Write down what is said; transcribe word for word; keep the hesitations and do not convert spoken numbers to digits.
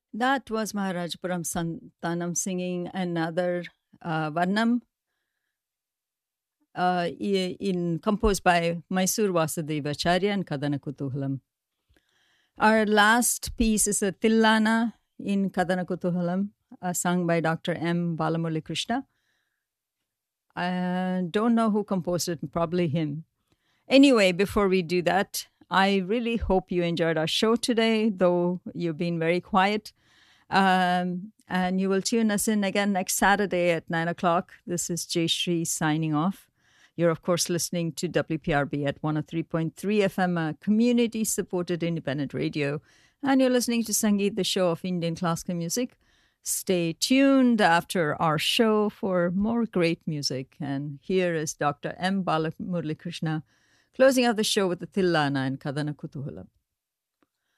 That was Maharajapuram Santanam singing another uh, Varnam uh, in composed by Mysore Vasudevacharya and Kadana Kutuhalam. Our last piece is a Tillana in Kadana Kutuhalam, uh, sung by Doctor M. Balamurali Krishna. I don't know who composed it, probably him. Anyway, before we do that, I really hope you enjoyed our show today, though you've been very quiet. Um, and you will tune us in again next Saturday at nine o'clock. This is Jay Shri signing off. You're, of course, listening to W P R B at one oh three point three F M, a community-supported independent radio. And you're listening to Sangeet, the show of Indian classical music. Stay tuned after our show for more great music. And here is Doctor M. Balamurali Krishna closing out the show with the Tillana and Kadana Kutuhalam.